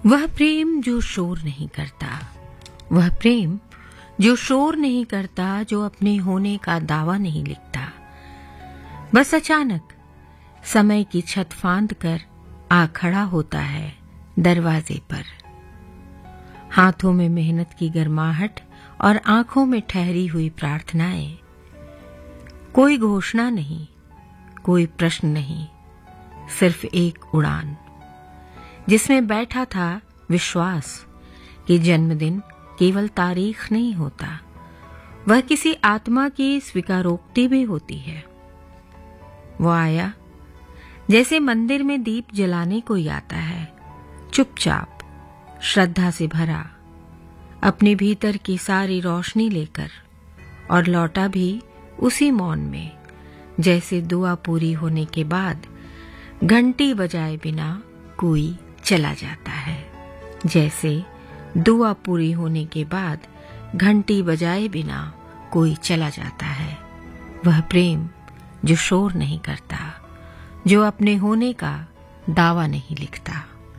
वह प्रेम जो शोर नहीं करता, वह प्रेम जो शोर नहीं करता, जो अपने होने का दावा नहीं लिखता। बस अचानक समय की छत फांद कर आ खड़ा होता है दरवाजे पर। हाथों में मेहनत की गर्माहट और आंखों में ठहरी हुई प्रार्थनाएं। कोई घोषणा नहीं, कोई प्रश्न नहीं, सिर्फ एक उड़ान जिसमें बैठा था विश्वास कि जन्मदिन केवल तारीख नहीं होता, वह किसी आत्मा की स्वीकारोक्ति भी होती है। वो आया जैसे मंदिर में दीप जलाने कोई आता है, चुपचाप, श्रद्धा से भरा, अपने भीतर की सारी रोशनी लेकर, और लौटा भी उसी मौन में, जैसे दुआ पूरी होने के बाद घंटी बजाए बिना कोई चला जाता है। जैसे दुआ पूरी होने के बाद घंटी बजाए बिना कोई चला जाता है। वह प्रेम जो शोर नहीं करता, जो अपने होने का दावा नहीं लिखता।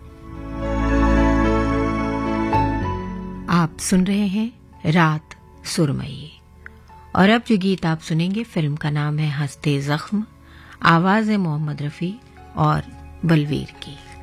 आप सुन रहे हैं रात सुरमई, और अब जो गीत आप सुनेंगे फिल्म का नाम है हंसते जख्म। आवाज है मोहम्मद रफी और बलवीर की।